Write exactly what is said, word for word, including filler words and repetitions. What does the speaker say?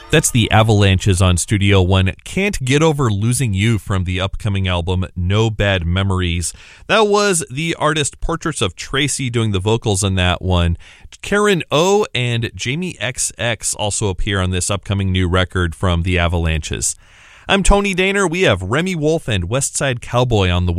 That's the Avalanches on Studio One. Can't Get Over Losing You from the upcoming album No Bad Memories. That was the artist Portraits of Tracy doing the vocals on that one. Karen O and Jamie X X also appear on this upcoming new record from the Avalanches. I'm Tony Daner. We have Remy Wolf and Westside Cowboy on the way.